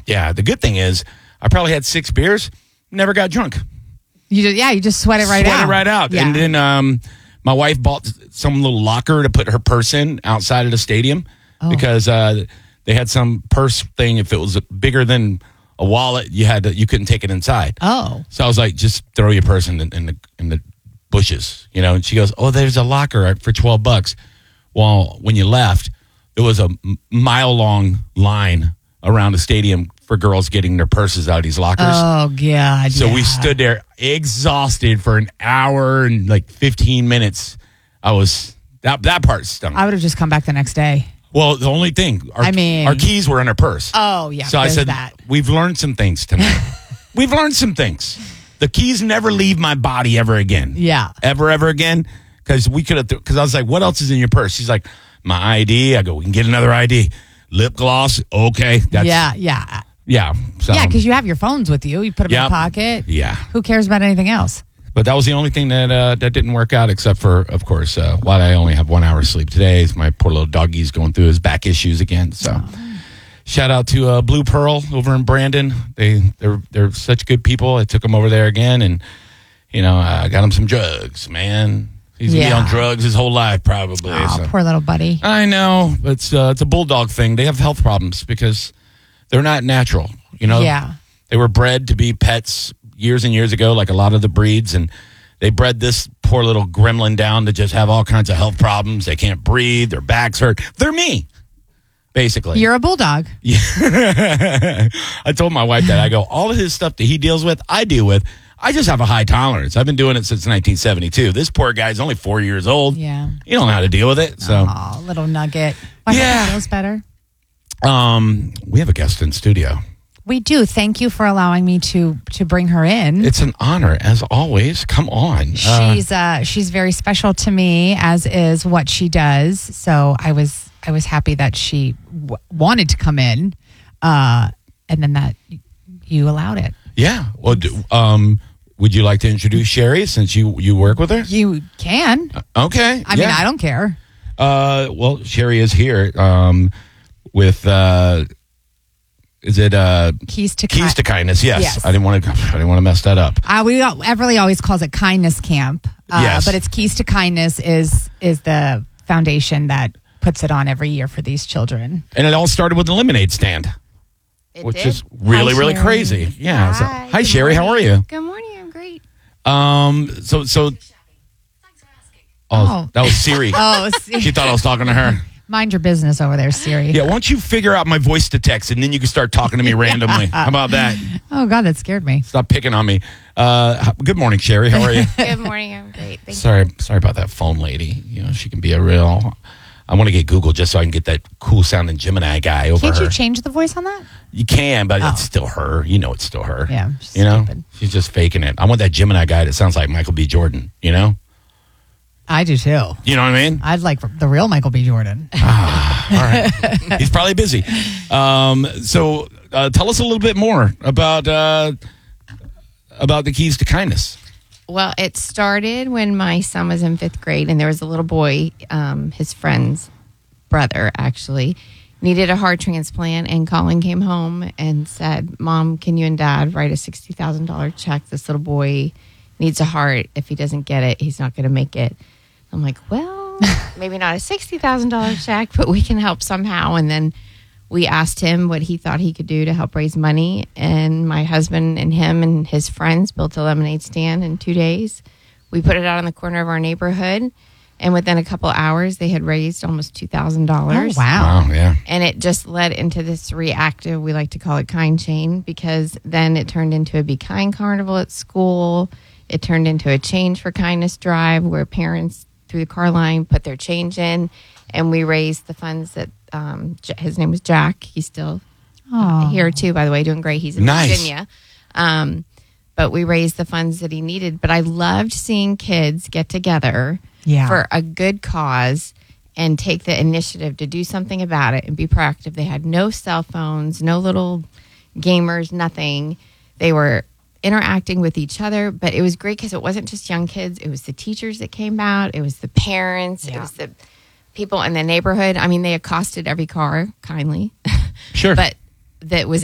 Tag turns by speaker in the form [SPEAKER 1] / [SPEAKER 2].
[SPEAKER 1] Yeah, the good thing is I probably had 6 beers, never got drunk.
[SPEAKER 2] You just sweat it right out.
[SPEAKER 1] Sweat it right out.
[SPEAKER 2] Yeah.
[SPEAKER 1] And then my wife bought some little locker to put her purse in outside of the stadium because they had some purse thing. If it was bigger than a wallet, you couldn't take it inside.
[SPEAKER 2] Oh.
[SPEAKER 1] So I was like, just throw your purse in the bushes, And she goes, "Oh, there's a locker for $12." Well, when you left, there was a mile-long line around the stadium for girls getting their purses out of these lockers.
[SPEAKER 2] Oh, God.
[SPEAKER 1] So we stood there exhausted for an hour and like 15 minutes. That part stunk.
[SPEAKER 2] I would have just come back the next day.
[SPEAKER 1] Well, the only thing, our keys were in our purse.
[SPEAKER 2] Oh, yeah.
[SPEAKER 1] So I said, we've learned some things tonight. We've learned some things. The keys never leave my body ever again.
[SPEAKER 2] Yeah.
[SPEAKER 1] Ever again. Because I was like, what else is in your purse? She's like, my ID. I go, we can get another ID. Lip gloss. Okay.
[SPEAKER 2] Yeah.
[SPEAKER 1] Yeah. So,
[SPEAKER 2] yeah, because you have your phones with you. You put them in your pocket.
[SPEAKER 1] Yeah.
[SPEAKER 2] Who cares about anything else?
[SPEAKER 1] But that was the only thing that didn't work out, except for, of course, while I only have 1 hour sleep today, my poor little doggy's going through his back issues again. So, shout out to Blue Pearl over in Brandon. They're such good people. I took them over there again, and I got him some drugs. Man, he's gonna be on drugs his whole life probably.
[SPEAKER 2] Oh, poor little buddy.
[SPEAKER 1] I know. It's a bulldog thing. They have health problems because they're not natural.
[SPEAKER 2] Yeah.
[SPEAKER 1] They were bred to be pets years and years ago, like a lot of the breeds, and they bred this poor little gremlin down to just have all kinds of health problems. They can't breathe. Their backs hurt. They're me, basically.
[SPEAKER 2] You're a bulldog.
[SPEAKER 1] Yeah. I told my wife that. I go, all of his stuff that he deals with, I deal with. I just have a high tolerance. I've been doing it since 1972. This poor guy's only 4 years old.
[SPEAKER 2] Yeah.
[SPEAKER 1] You don't know how to deal with it. So,
[SPEAKER 2] oh, little nugget. My head feels better.
[SPEAKER 1] We have a guest in studio.
[SPEAKER 2] We do. Thank you for allowing me to bring her in.
[SPEAKER 1] It's an honor, as always. Come on.
[SPEAKER 2] She's very special to me, as is what she does. So I was happy that she wanted to come in, and then that you allowed it.
[SPEAKER 1] Yeah. Well, would you like to introduce Sherry since you work with her?
[SPEAKER 2] You can.
[SPEAKER 1] Okay.
[SPEAKER 2] I mean, I don't care.
[SPEAKER 1] Well, Sherry is here with. Is it
[SPEAKER 2] Keys to
[SPEAKER 1] Kindness? Yes. I didn't want to mess that up.
[SPEAKER 2] Everly always calls it Kindness Camp.
[SPEAKER 1] Yes.
[SPEAKER 2] But it's Keys to Kindness is the foundation that puts it on every year for these children.
[SPEAKER 1] And it all started with the lemonade stand, which is really, really crazy. Yeah. Hi, Sherry. How are you?
[SPEAKER 3] Good morning. I'm great.
[SPEAKER 1] So. Oh, that was Siri. She thought I was talking to her.
[SPEAKER 2] Mind your business over there, Siri.
[SPEAKER 1] Yeah, why don't you figure out my voice to text, and then you can start talking to me randomly. How about that?
[SPEAKER 2] Oh, God, that scared me.
[SPEAKER 1] Stop picking on me. Good morning, Sherry. How are you?
[SPEAKER 3] Good morning. I'm great. Thank
[SPEAKER 1] Sorry about that phone lady. She can be a real... I want to get Google just so I can get that cool-sounding Gemini guy over
[SPEAKER 2] Can't
[SPEAKER 1] her.
[SPEAKER 2] you change the voice on that?
[SPEAKER 1] You can, but it's still her. It's still her.
[SPEAKER 2] Yeah, stupid.
[SPEAKER 1] She's just faking it. I want that Gemini guy that sounds like Michael B. Jordan,
[SPEAKER 2] I do too.
[SPEAKER 1] You know what I mean?
[SPEAKER 2] I'd like the real Michael B. Jordan.
[SPEAKER 1] All right. He's probably busy. So tell us a little bit more about the Keys to Kindness.
[SPEAKER 3] Well, it started when my son was in 5th grade, and there was a little boy, his friend's brother, actually, needed a heart transplant, and Colin came home and said, Mom, can you and Dad write a $60,000 check? This little boy needs a heart. If he doesn't get it, he's not going to make it. I'm like, well, maybe not a $60,000 check, but we can help somehow. And then we asked him what he thought he could do to help raise money. And my husband and him and his friends built a lemonade stand in 2 days. We put it out on the corner of our neighborhood. And within a couple hours, they had raised almost $2,000.
[SPEAKER 2] Oh, wow.
[SPEAKER 1] Yeah.
[SPEAKER 3] And it just led into this reactive, we like to call it kind chain, because then it turned into a Be Kind carnival at school. It turned into a Change for Kindness drive where parents through the car line put their change in, and we raised the funds that his name was Jack. He's still here too, by the way, doing great. He's in Virginia. But we raised the funds that he needed. But I loved seeing kids get together for a good cause and take the initiative to do something about it and be proactive. They had no cell phones, no little gamers, nothing. They were interacting with each other, but it was great because it wasn't just young kids. It was the teachers that came out. It was the parents. It was the people in the neighborhood. I mean, they accosted every car kindly.
[SPEAKER 1] Sure.
[SPEAKER 3] But that was